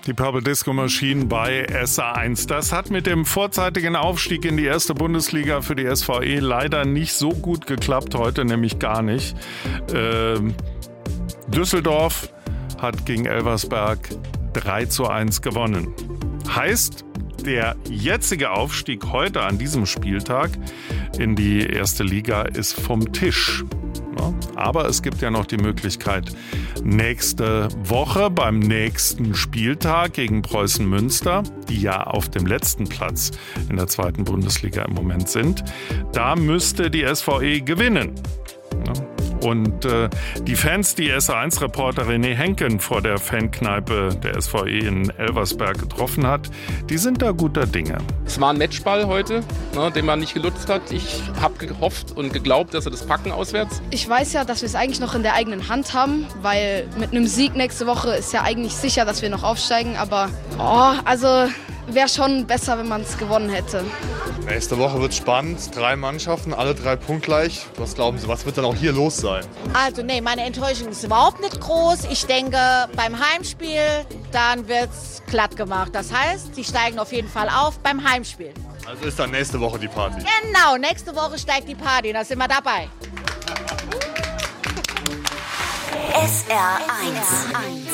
Die Purple Disco Machine bei SA1. Das hat mit dem vorzeitigen Aufstieg in die erste Bundesliga für die SVE leider nicht so gut geklappt, heute nämlich gar nicht. Düsseldorf hat gegen Elversberg 3:1 gewonnen. Heißt, der jetzige Aufstieg heute an diesem Spieltag in die erste Liga ist vom Tisch. Aber es gibt ja noch die Möglichkeit, nächste Woche beim nächsten Spieltag gegen Preußen Münster, die ja auf dem letzten Platz in der zweiten Bundesliga im Moment sind, da müsste die SVE gewinnen. Und die Fans, die SA1-Reporter René Henken vor der Fankneipe der SVE in Elversberg getroffen hat, die sind da guter Dinge. Es war ein Matchball heute, den man nicht genutzt hat. Ich habe gehofft und geglaubt, dass wir das packen auswärts. Ich weiß ja, dass wir es eigentlich noch in der eigenen Hand haben, weil mit einem Sieg nächste Woche ist ja eigentlich sicher, dass wir noch aufsteigen. Aber wäre schon besser, wenn man es gewonnen hätte. Nächste Woche wird spannend. 3 Mannschaften, alle 3 punktgleich. Was glauben Sie, was wird dann auch hier los sein? Also meine Enttäuschung ist überhaupt nicht groß. Ich denke, beim Heimspiel, dann wird es glatt gemacht. Das heißt, die steigen auf jeden Fall auf beim Heimspiel. Also ist dann nächste Woche die Party? Genau, nächste Woche steigt die Party, da sind wir dabei. SR1